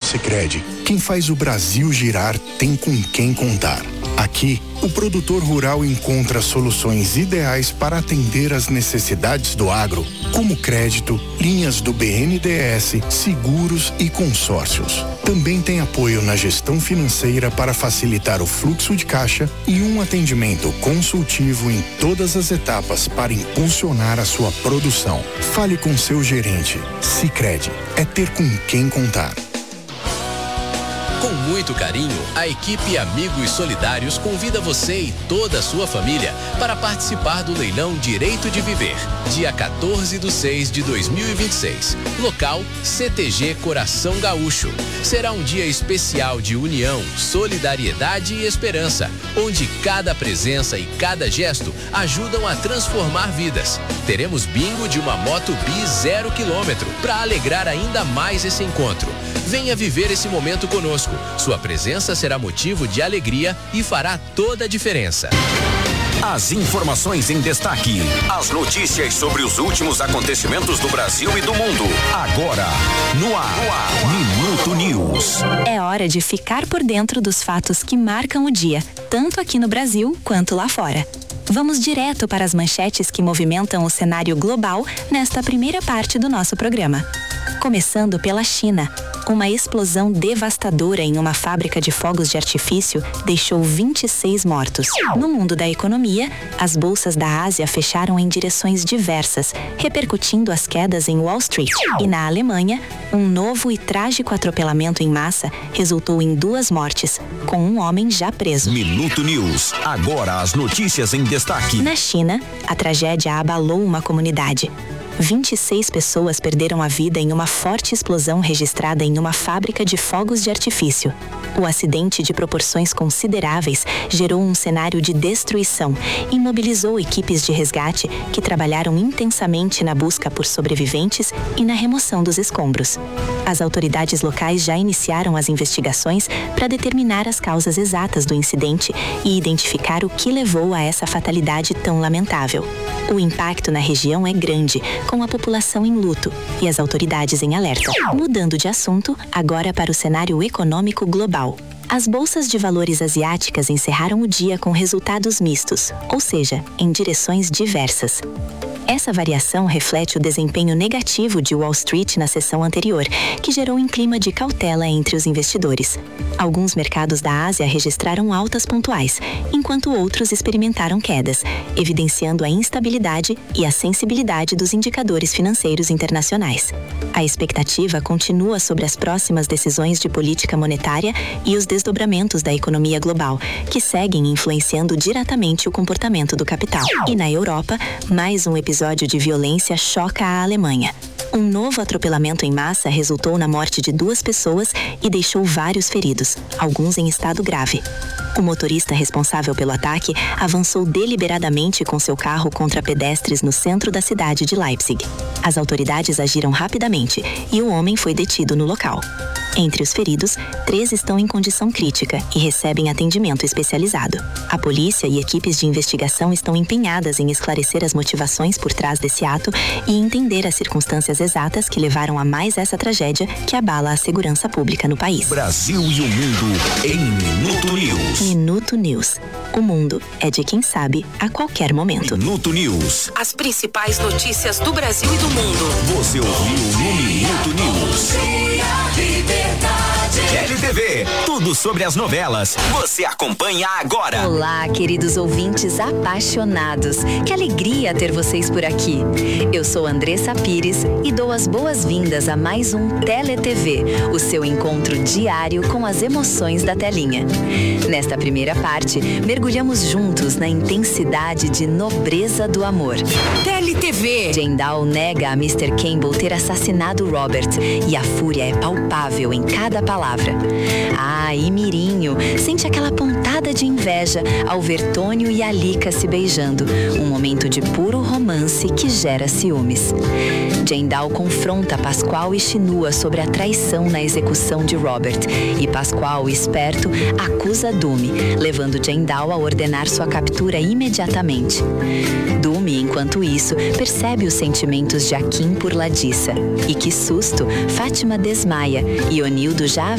Sicredi. Quem faz o Brasil girar tem com quem contar. Aqui, o produtor rural encontra soluções ideais para atender às necessidades do agro, como crédito, linhas do BNDES, seguros e consórcios. Também tem apoio na gestão financeira para facilitar o fluxo de caixa e um atendimento consultivo em todas as etapas para impulsionar a sua produção. Fale com seu gerente. Sicredi é ter com quem contar. Com muito carinho, a equipe Amigos Solidários convida você e toda a sua família para participar do leilão Direito de Viver, dia 14/6/2026. Local CTG Coração Gaúcho. Será um dia especial de união, solidariedade e esperança, onde cada presença e cada gesto ajudam a transformar vidas. Teremos bingo de uma moto Bi 0 km para alegrar ainda mais esse encontro. Venha viver esse momento conosco. Sua presença será motivo de alegria e fará toda a diferença. As informações em destaque. As notícias sobre os últimos acontecimentos do Brasil e do mundo. Agora, no ar. Minuto News. É hora de ficar por dentro dos fatos que marcam o dia, tanto aqui no Brasil quanto lá fora. Vamos direto para as manchetes que movimentam o cenário global nesta primeira parte do nosso programa. Começando pela China. Uma explosão devastadora em uma fábrica de fogos de artifício deixou 26 mortos. No mundo da economia, as bolsas da Ásia fecharam em direções diversas, repercutindo as quedas em Wall Street. E na Alemanha, um novo e trágico atropelamento em massa resultou em 2 mortes, com um homem já preso. Minuto News. Agora as notícias em destaque. Na China, a tragédia abalou uma comunidade. 26 pessoas perderam a vida em uma forte explosão registrada em uma fábrica de fogos de artifício. O acidente, de proporções consideráveis, gerou um cenário de destruição e mobilizou equipes de resgate que trabalharam intensamente na busca por sobreviventes e na remoção dos escombros. As autoridades locais já iniciaram as investigações para determinar as causas exatas do incidente e identificar o que levou a essa fatalidade tão lamentável. O impacto na região é grande, com a população em luto e as autoridades em alerta. Mudando de assunto, agora para o cenário econômico global. As bolsas de valores asiáticas encerraram o dia com resultados mistos, ou seja, em direções diversas. Essa variação reflete o desempenho negativo de Wall Street na sessão anterior, que gerou um clima de cautela entre os investidores. Alguns mercados da Ásia registraram altas pontuais, enquanto outros experimentaram quedas, evidenciando a instabilidade e a sensibilidade dos indicadores financeiros internacionais. A expectativa continua sobre as próximas decisões de política monetária e os desdobramentos da economia global, que seguem influenciando diretamente o comportamento do capital. E na Europa, mais um episódio de violência choca a Alemanha. Um novo atropelamento em massa resultou na morte de 2 pessoas e deixou vários feridos, alguns em estado grave. O motorista responsável pelo ataque avançou deliberadamente com seu carro contra pedestres no centro da cidade de Leipzig. As autoridades agiram rapidamente e o homem foi detido no local. Entre os feridos, 3 estão em condição crítica e recebem atendimento especializado. A polícia e equipes de investigação estão empenhadas em esclarecer as motivações por trás desse ato e entender as circunstâncias exatas que levaram a mais essa tragédia que abala a segurança pública no país. Brasil e o mundo em Minuto News. Minuto News. O mundo é de quem sabe a qualquer momento. Minuto News. As principais notícias do Brasil e do mundo. Você ouviu no Minuto News. LTV, tudo sobre as novelas. Você acompanha agora. Olá, queridos ouvintes apaixonados. Que alegria ter vocês por aqui. Eu sou Andressa Pires e dou as boas-vindas a mais um TeleTV, o seu encontro diário com as emoções da telinha. Nesta primeira parte, mergulhamos juntos na intensidade de nobreza do amor. TeleTV. Jane nega a Mr. Campbell ter assassinado Robert e a fúria é palpável em cada palavra. E Mirinho sente aquela pontada de inveja ao ver Tônio e Alica se beijando, um momento de puro romance que gera ciúmes. Jane confronta Pascoal e Chinua sobre a traição na execução de Robert, e Pascoal, esperto, acusa Dumi, levando Jane a ordenar sua captura imediatamente. Dumi, enquanto isso, percebe os sentimentos de Akin por Ladissa. E que susto, Fátima desmaia e Onildo já